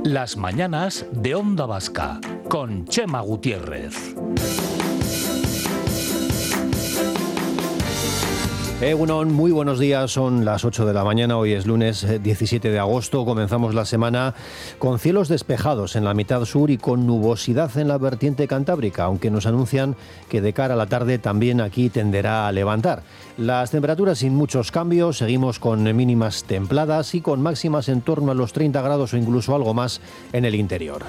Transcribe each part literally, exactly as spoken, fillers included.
Las mañanas de Onda Vasca, con Chema Gutiérrez. Egunon, muy buenos días, son las ocho de la mañana, hoy es lunes diecisiete de agosto, comenzamos la semana con cielos despejados en la mitad sur y con nubosidad en la vertiente cantábrica, aunque nos anuncian que de cara a la tarde también aquí tenderá a levantar. Las temperaturas sin muchos cambios, seguimos con mínimas templadas y con máximas en torno a los treinta grados o incluso algo más en el interior.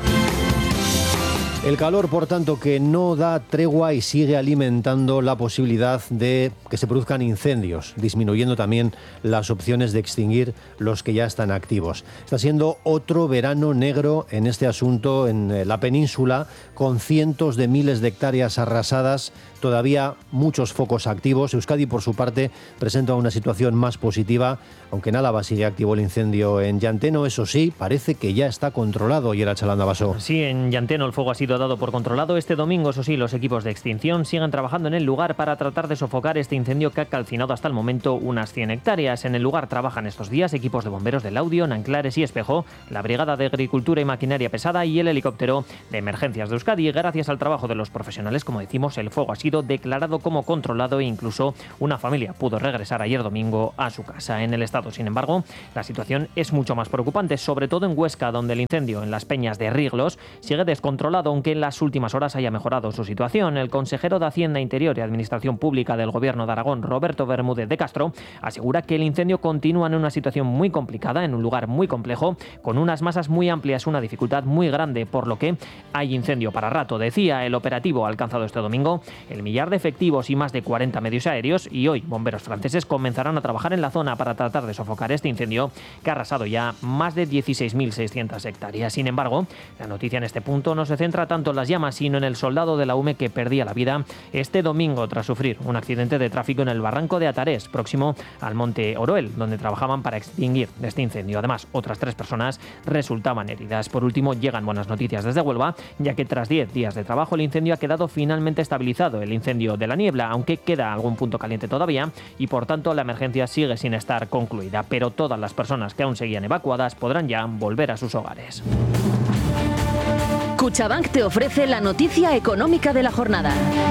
El calor, por tanto, que no da tregua y sigue alimentando la posibilidad de que se produzcan incendios, disminuyendo también las opciones de extinguir los que ya están activos. Está siendo otro verano negro en este asunto en la península, con cientos de miles de hectáreas arrasadas, todavía muchos focos activos. Euskadi, por su parte, presenta una situación más positiva, aunque en Álava sigue activo el incendio en Llanteno. Eso sí, parece que ya está controlado. Y era Chalanda Basó. Sí, en Llanteno el fuego ha sido dado por controlado. Este domingo, eso sí, los equipos de extinción siguen trabajando en el lugar para tratar de sofocar este incendio que ha calcinado hasta el momento unas cien hectáreas. En el lugar trabajan estos días equipos de bomberos de Laudio, Nanclares y Espejo, la Brigada de Agricultura y Maquinaria Pesada y el helicóptero de emergencias de Euskadi. Gracias al trabajo de los profesionales, como decimos, el fuego ha sido declarado como controlado e incluso una familia pudo regresar ayer domingo a su casa. En el estado, sin embargo, la situación es mucho más preocupante, sobre todo en Huesca, donde el incendio en las peñas de Riglos sigue descontrolado, aunque en las últimas horas haya mejorado su situación. El consejero de Hacienda, Interior y Administración Pública del Gobierno de Aragón, Roberto Bermúdez de Castro, asegura que el incendio continúa en una situación muy complicada, en un lugar muy complejo, con unas masas muy amplias, una dificultad muy grande, por lo que hay incendio para rato. Decía, el operativo ha alcanzado este domingo el millar de efectivos y más de cuarenta medios aéreos, y hoy bomberos franceses comenzarán a trabajar en la zona para tratar de sofocar este incendio que ha arrasado ya más de dieciséis mil seiscientas hectáreas. Sin embargo, la noticia en este punto no se centra tanto en las llamas, sino en el soldado de la U M E que perdía la vida este domingo tras sufrir un accidente de tráfico en el barranco de Atarés, próximo al monte Oroel, donde trabajaban para extinguir este incendio. Además, otras tres personas resultaban heridas. Por último, llegan buenas noticias desde Huelva, ya que tras diez días de trabajo el incendio ha quedado finalmente estabilizado. El incendio de la niebla, aunque queda algún punto caliente todavía, y por tanto la emergencia sigue sin estar concluida, pero todas las personas que aún seguían evacuadas podrán ya volver a sus hogares. Cuchabank te ofrece la noticia económica de la jornada.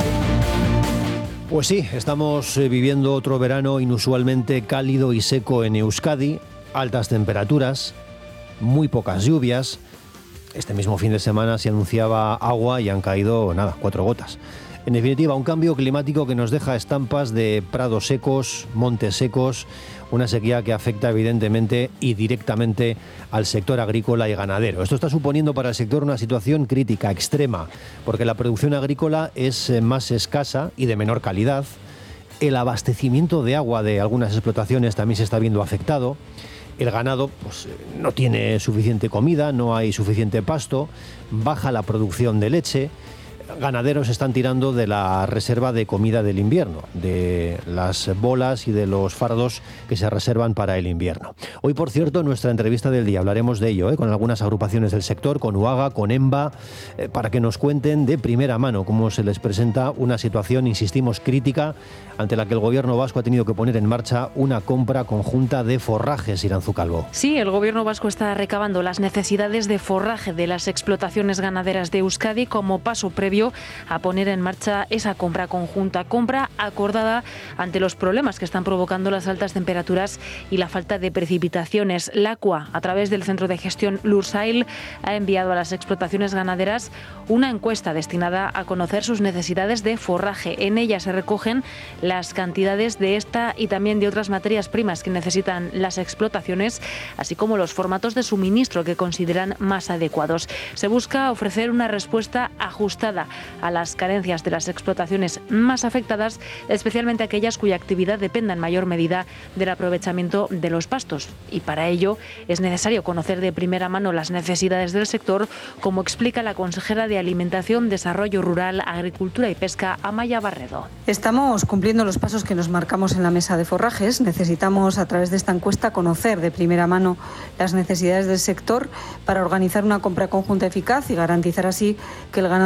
Pues sí, estamos viviendo otro verano inusualmente cálido y seco en Euskadi, altas temperaturas, muy pocas lluvias. Este mismo fin de semana se anunciaba agua y han caído, nada, cuatro gotas. En definitiva, un cambio climático que nos deja estampas de prados secos, montes secos, una sequía que afecta evidentemente y directamente al sector agrícola y ganadero. Esto está suponiendo para el sector una situación crítica, extrema, porque la producción agrícola es más escasa y de menor calidad. El abastecimiento de agua de algunas explotaciones también se está viendo afectado. El ganado pues, no tiene suficiente comida, no hay suficiente pasto, baja la producción de leche. Ganaderos están tirando de la reserva de comida del invierno, de las bolas y de los fardos que se reservan para el invierno. Hoy, por cierto, en nuestra entrevista del día hablaremos de ello, ¿eh? con algunas agrupaciones del sector, con UAGA, con EMBA, eh, para que nos cuenten de primera mano cómo se les presenta una situación, insistimos, crítica, ante la que el gobierno vasco ha tenido que poner en marcha una compra conjunta de forrajes. Iranzu Calvo. Sí, el gobierno vasco está recabando las necesidades de forraje de las explotaciones ganaderas de Euskadi como paso previo a poner en marcha esa compra conjunta, compra acordada ante los problemas que están provocando las altas temperaturas y la falta de precipitaciones. La C U A, a través del Centro de Gestión Lursail, ha enviado a las explotaciones ganaderas una encuesta destinada a conocer sus necesidades de forraje. En ella se recogen las cantidades de esta y también de otras materias primas que necesitan las explotaciones, así como los formatos de suministro que consideran más adecuados. Se busca ofrecer una respuesta ajustada a las carencias de las explotaciones más afectadas, especialmente aquellas cuya actividad dependa en mayor medida del aprovechamiento de los pastos. Y para ello es necesario conocer de primera mano las necesidades del sector, como explica la consejera de Alimentación, Desarrollo Rural, Agricultura y Pesca, Amaya Barredo. Estamos cumpliendo los pasos que nos marcamos en la mesa de forrajes. Necesitamos, a través de esta encuesta, conocer de primera mano las necesidades del sector para organizar una compra conjunta eficaz y garantizar así que el ganado disponga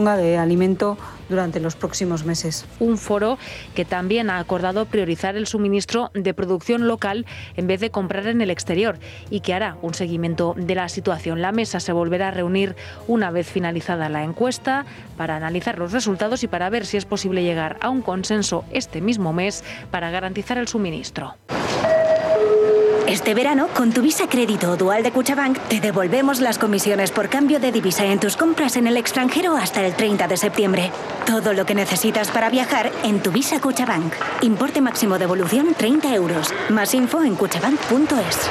disponga de alimento durante los próximos meses. Un foro que también ha acordado priorizar el suministro de producción local en vez de comprar en el exterior y que hará un seguimiento de la situación. La mesa se volverá a reunir una vez finalizada la encuesta para analizar los resultados y para ver si es posible llegar a un consenso este mismo mes para garantizar el suministro. Este verano, con tu Visa Crédito o Dual de Cuchabank, te devolvemos las comisiones por cambio de divisa en tus compras en el extranjero hasta el treinta de septiembre. Todo lo que necesitas para viajar en tu Visa Cuchabank. Importe máximo devolución treinta euros. Más info en cuchabank punto es.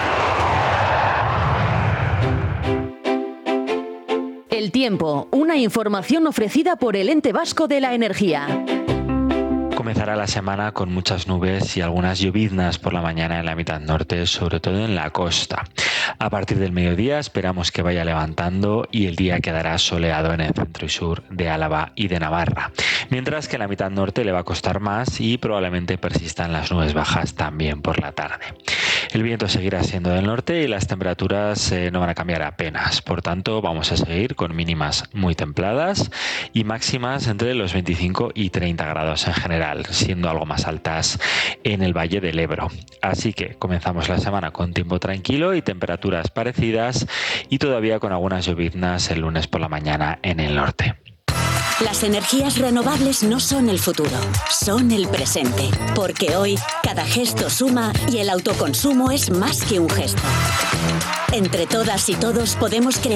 El tiempo, una información ofrecida por el Ente Vasco de la Energía. Comenzará la semana con muchas nubes y algunas lloviznas por la mañana en la mitad norte, sobre todo en la costa. A partir del mediodía esperamos que vaya levantando y el día quedará soleado en el centro y sur de Álava y de Navarra. Mientras que en la mitad norte le va a costar más y probablemente persistan las nubes bajas también por la tarde. El viento seguirá siendo del norte y las temperaturas eh, no van a cambiar apenas. Por tanto, vamos a seguir con mínimas muy templadas y máximas entre los veinticinco y treinta grados en general, siendo algo más altas en el Valle del Ebro. Así que comenzamos la semana con tiempo tranquilo y temperaturas parecidas y todavía con algunas lloviznas el lunes por la mañana en el norte. Las energías renovables no son el futuro, son el presente. Porque hoy, cada gesto suma y el autoconsumo es más que un gesto. Entre todas y todos podemos crear